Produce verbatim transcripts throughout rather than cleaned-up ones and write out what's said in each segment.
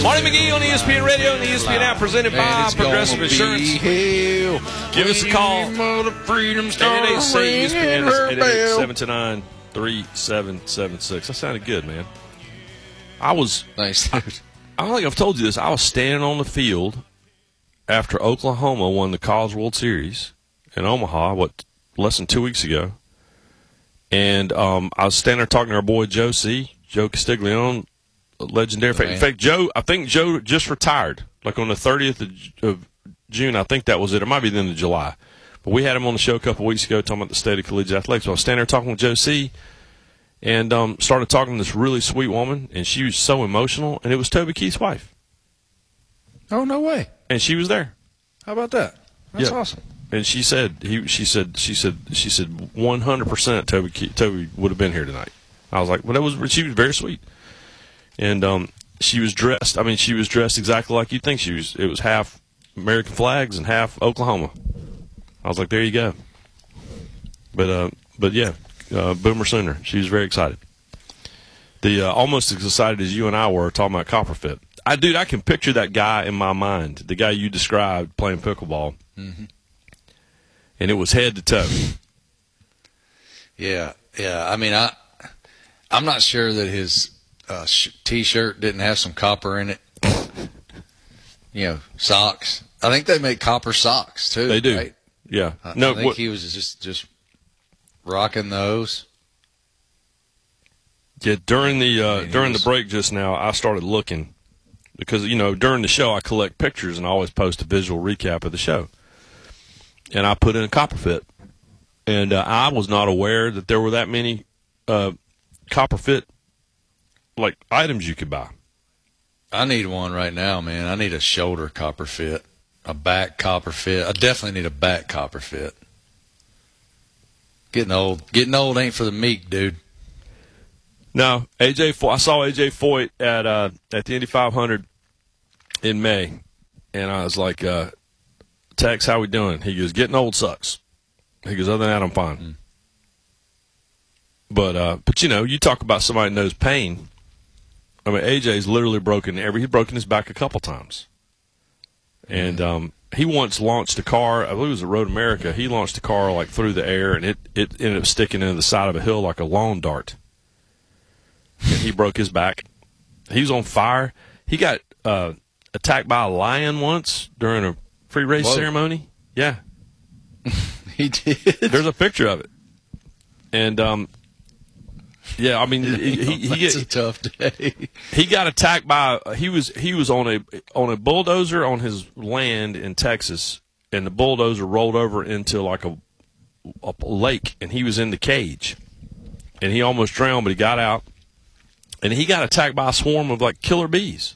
Marty McGee on E S P N Radio and the E S P N app, presented by Progressive Insurance. Give us a call. eight eight eight, say E S P N, eight eight eight, seven two nine, three seven seven six. That sounded good, man. I was, Nice, dude. I don't think I've told you this. I was standing on the field after Oklahoma won the College World Series in Omaha, what, less than two weeks ago. And um, I was standing there talking to our boy Joe C., Joe Castiglione, legendary. In fact, in fact, Joe, I think Joe just retired, like on the thirtieth of June. I think that was it. It might be the end of July. But we had him on the show a couple weeks ago talking about the state of collegiate athletics. So I was standing there talking with Joe C., and um, started talking to this really sweet woman, and she was so emotional, and it was Toby Keith's wife. Oh, no way. And she was there. How about that? That's Yeah. awesome. And she said, he, she said, she said, she said, one hundred percent Toby, Keith, Toby would have been here tonight. I was like, well, that was, she was very sweet. And um, she was dressed, I mean, she was dressed exactly like you'd think she was. It was half American flags and half Oklahoma. I was like, there you go. But, uh, but yeah, uh, Boomer Sooner. She was very excited. The uh, almost as excited as you and I were talking about Copperfit. I, dude, I can picture that guy in my mind, the guy you described playing pickleball. Mm-hmm. And it was head to toe. Yeah, yeah. I mean, I, I'm not sure that his uh, sh- T-shirt didn't have some copper in it. You know, socks. I think they make copper socks too. They do. Right? Yeah. I, no, I think what, he was just just rocking those. yeah. During the uh, I mean, during was, the break just now, I started looking because you know during the show I collect pictures and I always post a visual recap of the show. And I put in a Copperfit, and uh, I was not aware that there were that many uh, Copperfit like items you could buy. I need one right now, man. I need a shoulder copper fit, a back copper fit. I definitely need a back copper fit. Getting old. Getting old ain't for the meek, dude. No, A J. Foyt, I saw A J. Foyt at uh, at the Indy five hundred in May, and I was like, uh, "Tex, how we doing?" He goes, "Getting old sucks." He goes, "Other than that, I'm fine." Mm. But uh, but you know, you talk about somebody who knows pain. I mean, A J's literally broken every. He's broken his back a couple times, and um, he once launched a car. I believe it was a Road America. He launched a car like through the air, and it it ended up sticking into the side of a hill like a lawn dart. And he broke his back. He was on fire. He got uh, attacked by a lion once during a free race Whoa. ceremony. Yeah, he did. There's a picture of it, and um. Yeah, I mean, he, he, he That's get, a tough day. He got attacked by he was he was on a on a bulldozer on his land in Texas, and the bulldozer rolled over into like a, a lake, and he was in the cage, and he almost drowned, but he got out, and he got attacked by a swarm of like killer bees,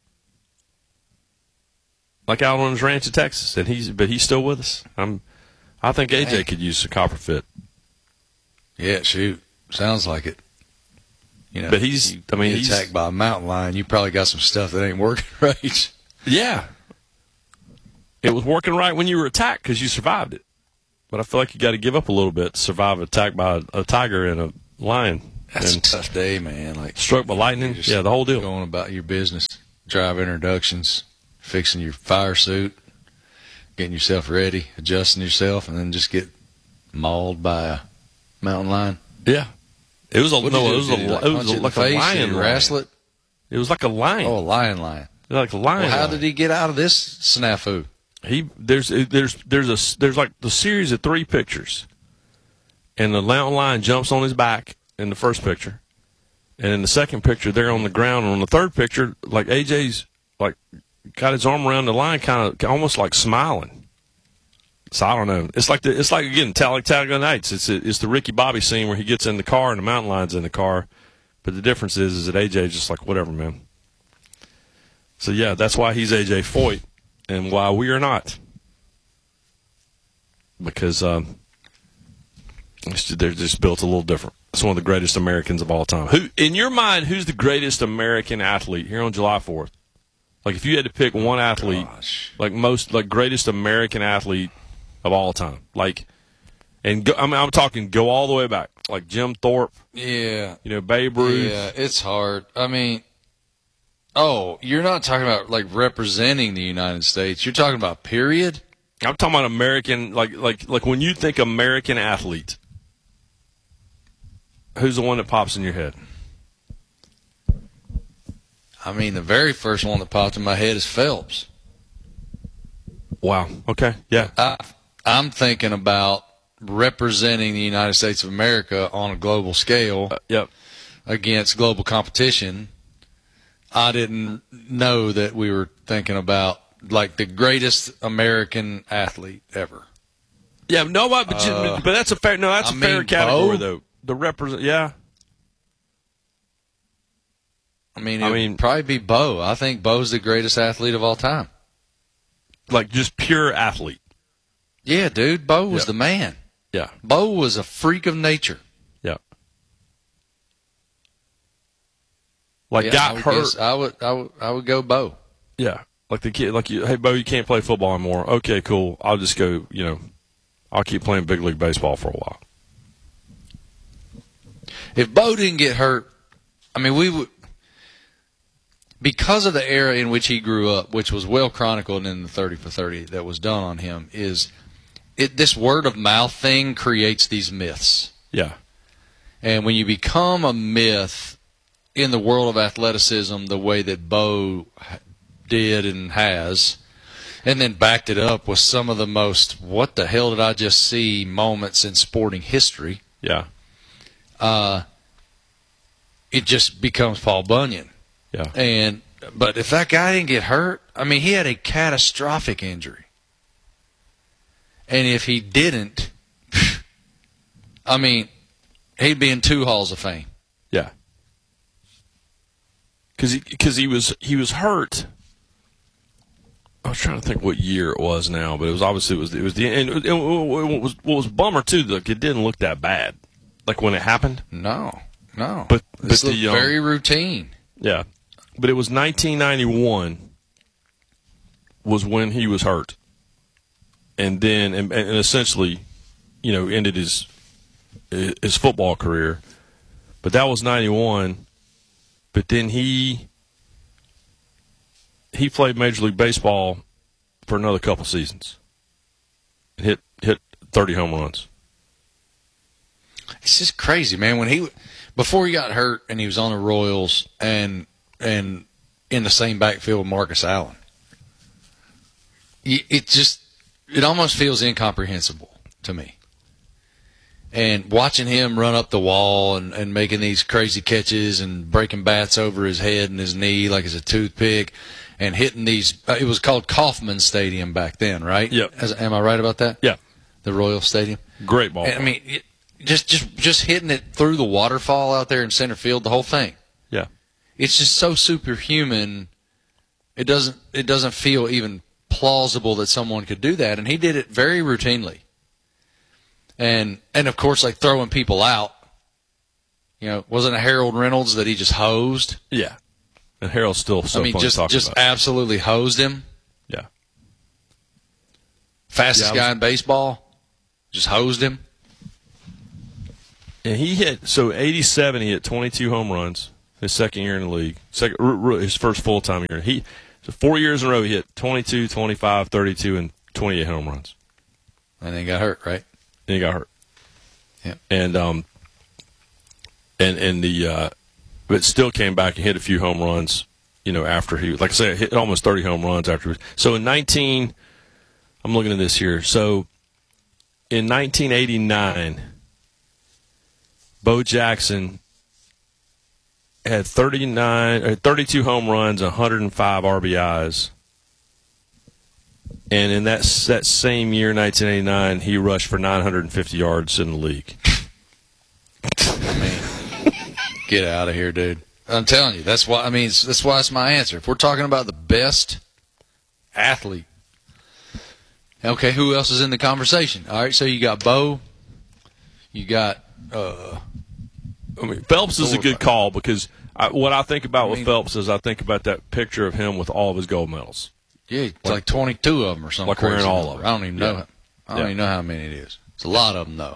like out on his ranch in Texas, and he's but he's still with us. I'm, I think A J Dang. could use a Copperfit. Yeah, shoot. Sounds like it. You know, but he's, you, I mean, you he's attacked by a mountain lion. You probably got some stuff that ain't working right. Yeah. It was working right when you were attacked because you survived it. But I feel like you got to give up a little bit to survive an attack by a, a tiger and a lion. That's and a tough day, man. Like struck by lightning. Yeah, the whole deal. Going about your business, drive introductions, fixing your fire suit, getting yourself ready, adjusting yourself, and then just get mauled by a mountain lion. Yeah. It was a what no. It do? was, a, it like, it was a, like a face? lion. Wrestle it. It was like a lion. Oh, a lion, lion. Like a lion. Well, how lion. did he get out of this snafu? He there's there's there's a there's like the series of three pictures, and the mountain lion jumps on his back in the first picture, and in the second picture they're on the ground. And on the third picture, like A J's like got his arm around the lion, kind of almost like smiling. So I don't know. It's like the, it's like again Talladega Nights. It's it's the Ricky Bobby scene where he gets in the car and the mountain lion's in the car, but the difference is is that A J's just like whatever, man. So yeah, that's why he's A J Foyt, and why we are not, because um, they're just built a little different. It's one of the greatest Americans of all time. Who, in your mind, who's the greatest American athlete here on July fourth? Like if you had to pick one athlete, Gosh. like most like greatest American athlete of all time, like, and go, I mean, I'm talking go all the way back, like Jim Thorpe, Yeah. you know, Babe Ruth. Yeah, it's hard. I mean, Oh, you're not talking about like representing the United States. You're talking about period. I'm talking about American, like like like when you think American athlete, who's the one that pops in your head? I mean, the very first one that popped in my head is Phelps. Wow. Okay. Yeah. I, I'm thinking about representing the United States of America on a global scale Uh, yep. against global competition. I didn't know that we were thinking about like the greatest American athlete ever. Yeah. No, but but, you- Uh, but that's a fair. No, that's I a fair mean, category Bo? though. The represent. Yeah. I mean, I it mean- would probably be Bo. I think Bo's the greatest athlete of all time. Like just pure athlete. Yeah, dude, Bo was Yeah. the man. Yeah. Bo was a freak of nature. Yeah. Like Yeah, I got would hurt. guess- I would, I would, I would go Bo. Yeah. Like the kid. Like you. Hey, Bo, you can't play football anymore. Okay, cool. I'll just go. You know, I'll keep playing big league baseball for a while. If Bo didn't get hurt, I mean, we would, because of the era in which he grew up, which was well chronicled in the thirty for thirty that was done on him, is it this word of mouth thing creates these myths. Yeah. And when you become a myth in the world of athleticism the way that Bo did and has, and then backed it up with some of the most, what the hell did I just see moments in sporting history, Yeah. uh, it just becomes Paul Bunyan. Yeah. And but if that guy didn't get hurt, I mean, he had a catastrophic injury. And if he didn't, I mean, he'd be in two halls of fame. Yeah. Because he, cause he was he was hurt. I was trying to think what year it was now, but it was obviously it was it was the and it, it, what was what was a bummer too. Like it didn't look that bad, like when it happened. No, no. But- this but looked the, um, very routine. Yeah, but it was nineteen ninety-one was when he was hurt, and then and, and essentially, you know, ended his his football career. But that was ninety-one. But then he he played Major League Baseball for another couple seasons. Hit hit thirty home runs. It's just crazy, man. When he before he got hurt and he was on the Royals and and in the same backfield with Marcus Allen, it just it almost feels incomprehensible to me. And watching him run up the wall and, and making these crazy catches and breaking bats over his head and his knee like it's a toothpick and hitting these, uh, it was called Kauffman Stadium back then, right? Yep. As, am I right about that? Yeah, The Royal Stadium. great ball. And, I mean, it, just just just hitting it through the waterfall out there in center field, the whole thing. Yeah, It's just so superhuman. It doesn't it doesn't feel even plausible that someone could do that, and he did it very routinely. And and of course, like throwing people out. You know, wasn't it Harold Reynolds that he just hosed? yeah. And Harold's still so I mean, fun just to talk just about. absolutely hosed him. Yeah, Fastest Yeah, I was- guy in baseball, just hosed him. and he hit so eighty-seven. He hit twenty-two home runs his second year in the league. Second, r- r- his first full time year. He so four years in a row. He hit twenty-two, twenty-five, thirty-two, and twenty-eight home runs. And then he got hurt, right? Then he got hurt. Yeah. And um, and and the uh, but still came back and hit a few home runs. You know, after he like I said, hit almost thirty home runs after. He was, so in nineteen, I'm looking at this here. So in nineteen eighty-nine, Bo Jackson had thirty-nine, or thirty-two home runs, one hundred five R B Is. And in that that same year, nineteen eighty-nine, he rushed for nine hundred fifty yards in the league. I mean, get out of here, dude. I'm telling you, that's why. I mean, it's- that's why it's my answer. If we're talking about the best athlete, okay, who else is in the conversation? All right, so you got Bo, you got. Uh, I mean, Phelps is a good call because I, what I think about I with mean- Phelps is I think about that picture of him with all of his gold medals. yeah, it's like twenty-two of them or something. Like wearing crazy all number. of them. I don't even know. Yeah. I don't Yeah. even know how many it is. It's a lot of them, though.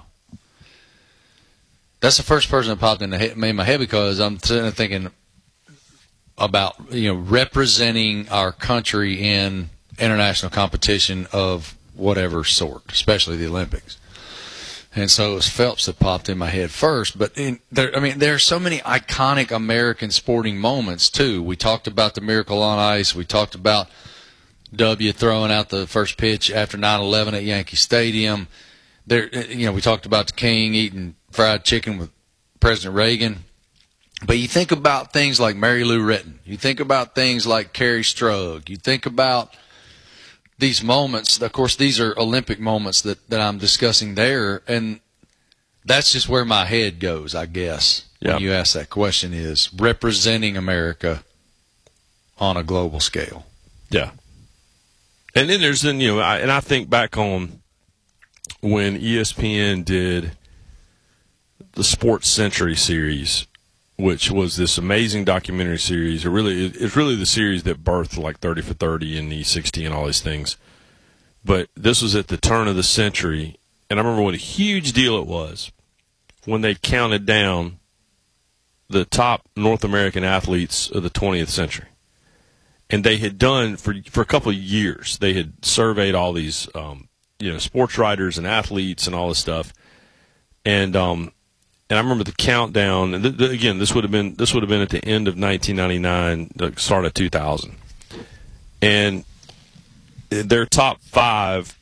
That's the first person that popped in the head, made my head because I'm sitting there thinking, about, you know, representing our country in international competition of whatever sort, especially the Olympics. And so it was Phelps that popped in my head first. But in there, I mean, there are so many iconic American sporting moments too. We talked about the Miracle on Ice. We talked about W throwing out the first pitch after nine eleven at Yankee Stadium. There, you know, we talked about the King eating fried chicken with President Reagan. But you think about things like Mary Lou Retton. You think about things like Carrie Strug. You think about these moments. Of course, these are Olympic moments that, that I'm discussing there, and that's just where my head goes, I guess, yeah. when you ask that question, is representing America on a global scale. Yeah. And then there's, then you know, I, and I think back on when E S P N did the Sports Century series, which was this amazing documentary series. It really, it's really the series that birthed like thirty for thirty and E sixty and all these things. But this was at the turn of the century, and I remember what a huge deal it was when they counted down the top North American athletes of the twentieth century. And they had done, for for a couple of years, they had surveyed all these, um, you know, sports writers and athletes and all this stuff. And um, and I remember the countdown. And th- th- again, this would have been this would have been at the end of nineteen ninety-nine, the start of two thousand. And their top five.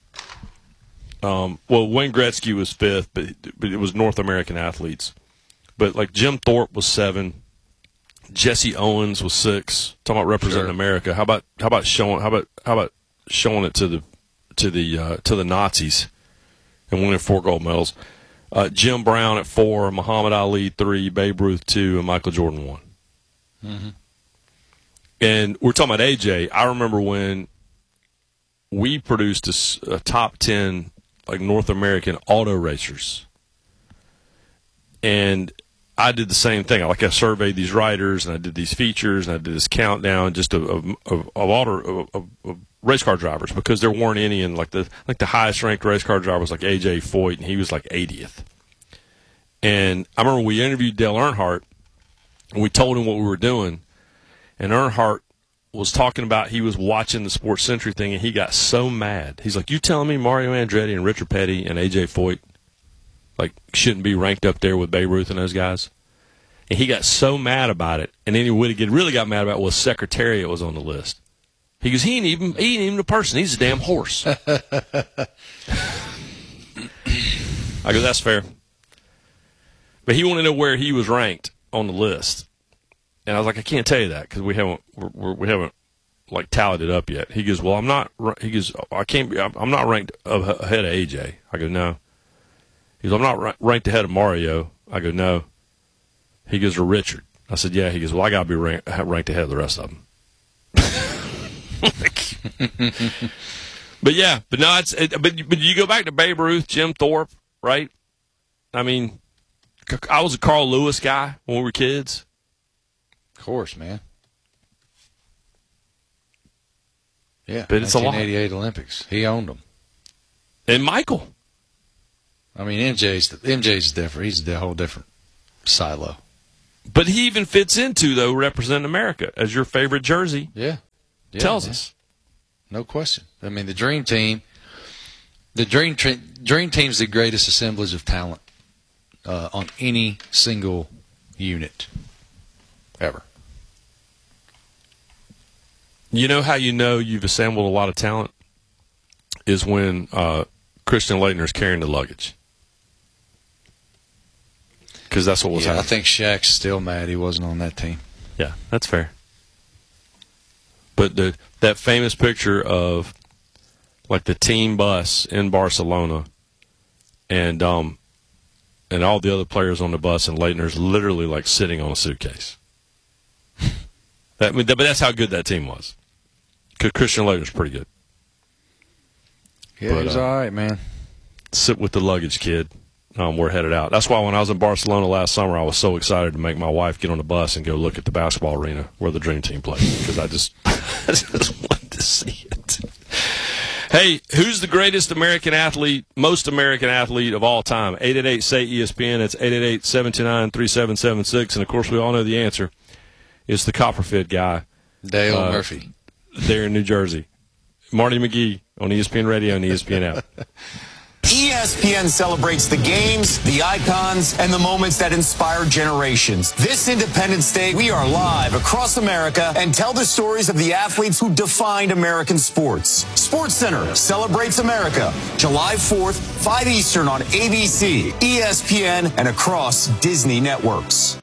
Um, well, Wayne Gretzky was fifth, but but it was North American athletes. But like Jim Thorpe was seven. Jesse Owens was six. Talking about representing Sure. America. How about how about showing how about how about showing it to the to the uh, to the Nazis and winning four gold medals? Uh, Jim Brown at four, Muhammad Ali three, Babe Ruth two, and Michael Jordan one. Mm-hmm. And we're talking about A J. I remember when we produced a, s- a top ten like North American auto racers, and I did the same thing. Like I surveyed these riders, and I did these features, and I did this countdown just of of, of, of auto of, of race car drivers, because there weren't any in like the like the highest ranked race car driver was like A J Foyt, and he was like eightieth. And I remember we interviewed Dale Earnhardt, and we told him what we were doing, and Earnhardt was talking about he was watching the Sports Century thing, and he got so mad. He's like, "You telling me Mario Andretti and Richard Petty and A J Foyt like shouldn't be ranked up there with Babe Ruth and those guys?" And he got so mad about it. And then he would get really got mad about was Secretariat was on the list. He goes, he ain't even he ain't even a person. He's a damn horse. I go, that's fair. But he wanted to know where he was ranked on the list, and I was like, I can't tell you that because we haven't we're, we're, we haven't like tallied it up yet. He goes, well, I'm not. He goes, I can't be. I'm not ranked ahead of A J. I go, no. He goes, I'm not ranked ahead of Mario. I go, no. He goes, or Richard. I said, yeah. He goes, well, I got to be ranked, ranked ahead of the rest of them. But yeah, but no, it's it, but but you go back to Babe Ruth, Jim Thorpe, right? I mean, I was a Carl Lewis guy when we were kids. Of course, man. Yeah, but it's a lot. nineteen eighty-eight Olympics. He owned them. And Michael. I mean, M J's the, M J's different. He's a whole different silo. But he even fits into, though, representing America as your favorite jersey. Yeah. yeah tells man. us. No question. I mean, the Dream Team, the Dream tra- Dream Team's the greatest assemblage of talent uh, on any single unit ever. You know how you know you've assembled a lot of talent is when uh, Christian Laettner's carrying the luggage. Because that's what was yeah, happening. I think Shaq's still mad he wasn't on that team. Yeah, that's fair. But the that famous picture of like the team bus in Barcelona, and um, and all the other players on the bus, and Laettner's literally like sitting on a suitcase. that, I mean, but that's how good that team was. Because Christian Laettner's pretty good. Yeah, but, he was uh, all right, man. Sit with the luggage, kid. Um, we're headed out. That's why when I was in Barcelona last summer, I was so excited to make my wife get on the bus and go look at the basketball arena where the Dream Team played, because I just, I just wanted to see it. Hey, who's the greatest American athlete, most American athlete of all time? eight eight eight, S A Y, E S P N. It's eight eight eight, seven two nine, three seven seven six. And, of course, we all know the answer. It's the Copperfield guy. Dale uh, Murphy. There in New Jersey. Marty McGee on E S P N Radio and E S P N app. E S P N celebrates the games, the icons, and the moments that inspire generations. This Independence Day, we are live across America and tell the stories of the athletes who defined American sports. Sports Center celebrates America, July fourth, five Eastern on A B C, E S P N, and across Disney networks.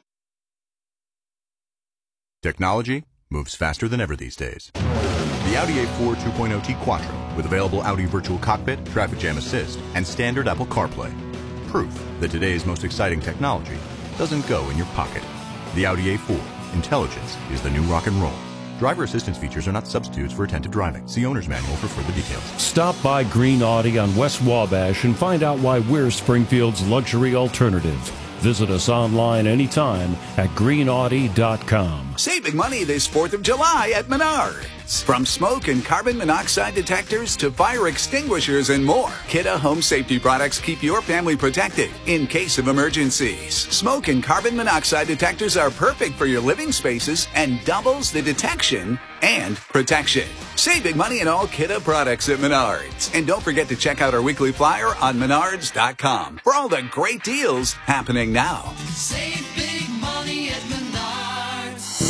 Technology moves faster than ever these days. The Audi A four two point oh T Quattro with available Audi Virtual Cockpit, Traffic Jam Assist, and standard Apple CarPlay. Proof that today's most exciting technology doesn't go in your pocket. The Audi A four. Intelligence is the new rock and roll. Driver assistance features are not substitutes for attentive driving. See owner's manual for further details. Stop by Green Audi on West Wabash and find out why we're Springfield's luxury alternative. Visit us online anytime at green audi dot com. Save big money this fourth of July at Menards. From smoke and carbon monoxide detectors to fire extinguishers and more, Kidde home safety products keep your family protected in case of emergencies. Smoke and carbon monoxide detectors are perfect for your living spaces and doubles the detection and protection. Save big money in all Kidde products at Menards. And don't forget to check out our weekly flyer on menards dot com for all the great deals happening now. Save big money at Menards.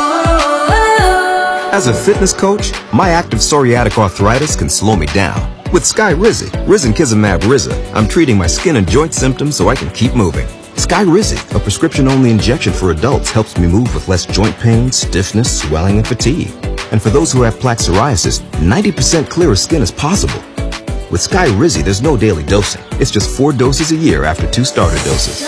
As a fitness coach, my active psoriatic arthritis can slow me down. With Skyrizi, Risankizumab Riza, I'm treating my skin and joint symptoms so I can keep moving. Skyrizi, a prescription-only injection for adults, helps me move with less joint pain, stiffness, swelling, and fatigue. And for those who have plaque psoriasis, ninety percent clearer skin is possible. With Skyrizi, there's no daily dosing. It's just four doses a year after two starter doses.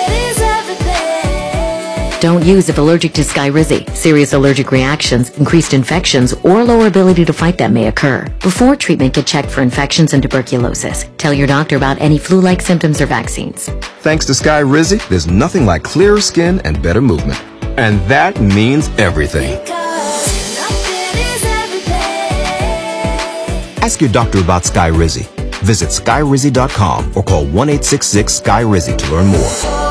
Don't use if allergic to Skyrizi. Serious allergic reactions, increased infections, or lower ability to fight them may occur. Before treatment, get checked for infections and tuberculosis. Tell your doctor about any flu-like symptoms or vaccines. Thanks to Skyrizi, there's nothing like clearer skin and better movement. And that means everything. Ask your doctor about Skyrizi. Visit skyrizi dot com or call one eight six six Sky Rizi to learn more.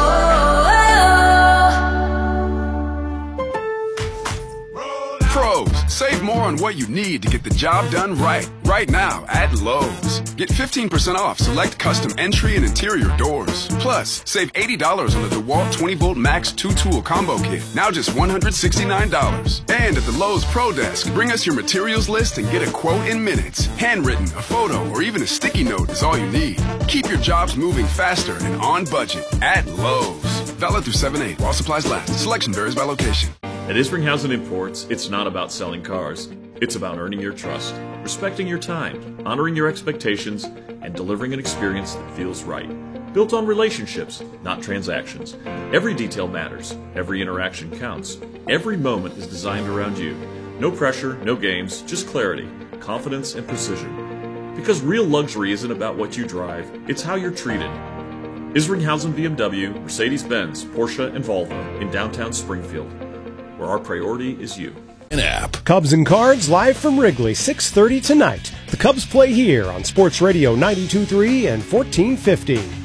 Save more on what you need to get the job done right. Right now at Lowe's. Get fifteen percent off select custom entry and interior doors. Plus, save eighty dollars on the DeWalt twenty volt Max two tool combo kit. Now just one hundred sixty-nine dollars. And at the Lowe's Pro Desk, bring us your materials list and get a quote in minutes. Handwritten, a photo, or even a sticky note is all you need. Keep your jobs moving faster and on budget at Lowe's. Valid through seven eight while supplies last. Selection varies by location. At Isringhausen Imports, it's not about selling cars. It's about earning your trust, respecting your time, honoring your expectations, and delivering an experience that feels right. Built on relationships, not transactions. Every detail matters. Every interaction counts. Every moment is designed around you. No pressure, no games, just clarity, confidence, and precision. Because real luxury isn't about what you drive, it's how you're treated. Isringhausen B M W, Mercedes-Benz, Porsche, and Volvo in downtown Springfield, where our priority is you. An app. Cubs and Cards live from Wrigley, six thirty tonight. The Cubs play here on Sports Radio ninety-two point three and fourteen fifty.